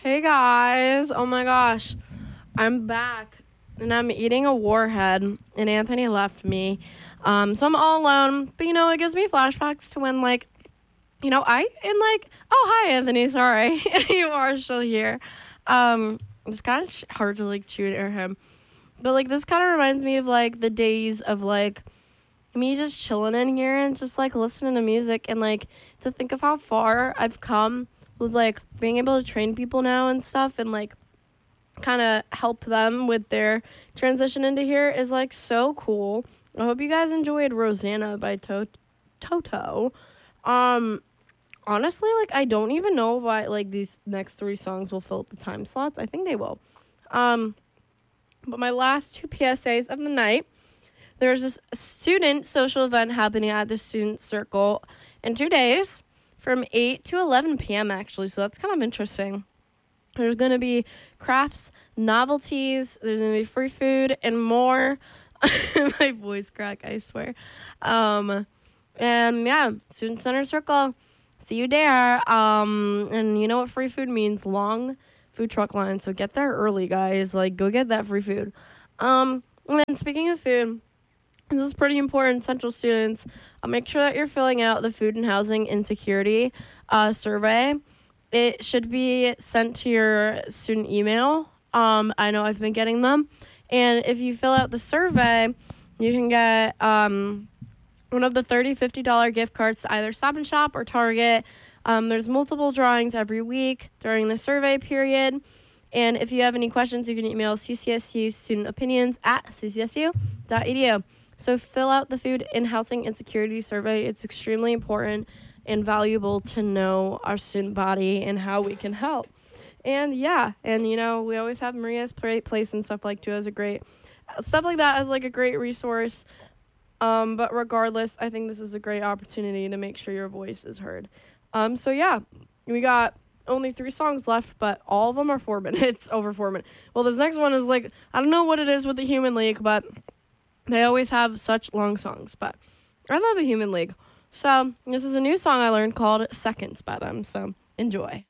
Hey guys, oh my gosh, I'm back and I'm eating a warhead and Anthony left me. So I'm all alone, but it gives me flashbacks to when oh hi Anthony, sorry, you are still here. It's kind of hard to shoot at him, but this kind of reminds me of the days of me just chilling in here and just listening to music and to think of how far I've come with being able to train people now and stuff and kind of help them with their transition into here is so cool. I hope you guys enjoyed Rosanna by Toto. Honestly, I don't even know why these next 3 songs will fill up the time slots. I think they will. But my last 2 PSAs of the night. There's this student social event happening at the Student Circle in 2 days from 8 to 11 p.m. actually, so that's kind of interesting. There's going to be crafts, novelties, there's going to be free food, and more. My voice crack, I swear. And yeah, Student Center Circle. See you there. And you know what free food means? Long food truck line, so get there early, guys. Go get that free food. And then speaking of food, this is pretty important, Central students. Make sure that you're filling out the Food and Housing Insecurity survey. It should be sent to your student email. I know I've been getting them. And if you fill out the survey, you can get one of the $30, $50 gift cards to either Stop & Shop or Target. There's multiple drawings every week during the survey period. And if you have any questions, you can email ccsu@ccsu.edu. So fill out the Food and Housing Insecurity survey. It's extremely important and valuable to know our student body and how we can help. And yeah, and we always have Maria's Place and stuff too as a great, stuff like that as a great resource. But regardless, I think this is a great opportunity to make sure your voice is heard. So yeah, we got only 3 songs left, but all of them are 4 minutes, over 4 minutes. Well, this next one is I don't know what it is with the Human League, but they always have such long songs, but I love the Human League. So this is a new song I learned called Seconds by them, so enjoy.